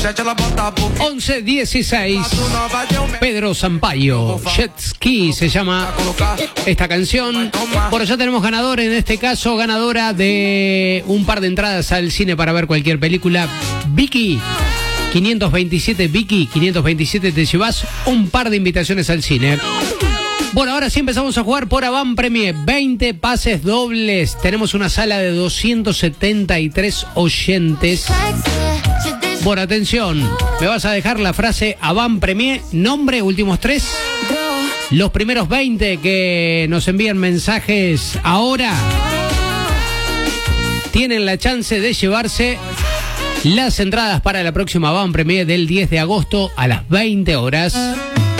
11:16. Pedro Sampaio, Jet Ski se llama esta canción. Por allá tenemos ganador, en este caso ganadora de un par de entradas al cine para ver cualquier película. Vicky 527, Vicky 527, te llevas un par de invitaciones al cine. Bueno, ahora sí empezamos a jugar por Avant Premier. 20 pases dobles. Tenemos una sala de 273 oyentes. Bueno, atención. Me vas a dejar la frase Avant Premier, nombre, últimos 3. Los primeros 20 que nos envían mensajes ahora tienen la chance de llevarse las entradas para la próxima Avant Premier del 10 de agosto a las 20 horas.